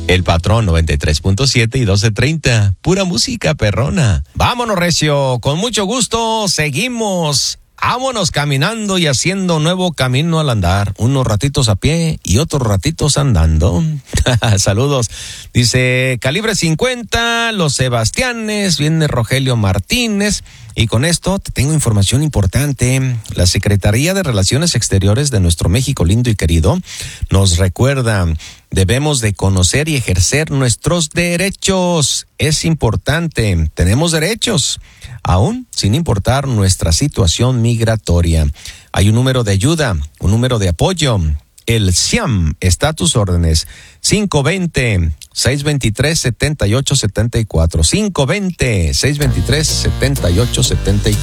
El Patrón 93.7 y 12:30. Pura música perrona. Vámonos, recio. Con mucho gusto seguimos. Vámonos caminando y haciendo nuevo camino al andar. Unos ratitos a pie y otros ratitos andando. Saludos. Dice Calibre 50, Los Sebastianes, viene Rogelio Martínez. Y con esto te tengo información importante. La Secretaría de Relaciones Exteriores de nuestro México lindo y querido nos recuerda: debemos de conocer y ejercer nuestros derechos. Es importante, tenemos derechos, aún sin importar nuestra situación migratoria. Hay un número de ayuda, un número de apoyo. El CIAM está a tus órdenes. 520-623-7874. 520-623-7874.